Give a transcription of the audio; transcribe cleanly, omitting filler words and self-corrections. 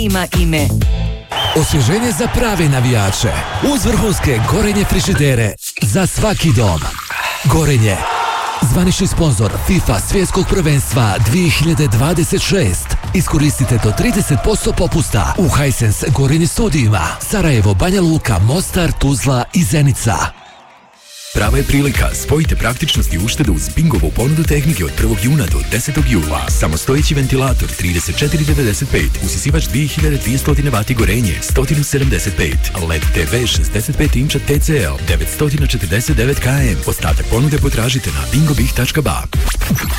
ima ime. Osvježenje za prave navijače. Uz vrhunske Gorenje frižidere. Za svaki dom. Gorenje. Zvanični sponzor FIFA svjetskog prvenstva 2026. Iskoristite do 30% popusta u Hisense Gorenje studijima. Sarajevo, Banja Luka, Mostar, Tuzla i Zenica. Prava je prilika, spojite praktičnost i uštedu uz Bingovu ponudu tehnike od 1. juna do 10. jula. Samostojeći ventilator 34,95, usisivač 2200 W gorenje 175, LED TV 65 inča TCL 949 km. Ostatak ponude potražite na bingobih.ba.